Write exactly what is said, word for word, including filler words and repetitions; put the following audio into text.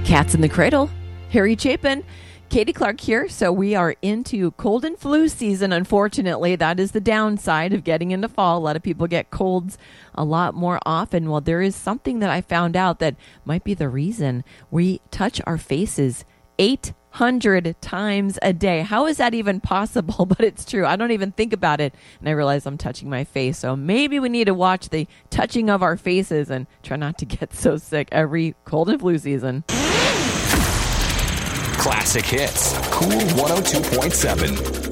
Cats in the Cradle. Harry Chapin. Katie Clark here. So we are into cold and flu season. Unfortunately, that is the downside of getting into fall. A lot of people get colds a lot more often. Well, there is something that I found out that might be the reason. We touch our faces eight hundred times a day. How is that even possible? But it's true. I don't even think about it, and I realize I'm touching my face. So maybe we need to watch the touching of our faces and try not to get so sick every cold and flu season. Classic hits. Cool one oh two point seven.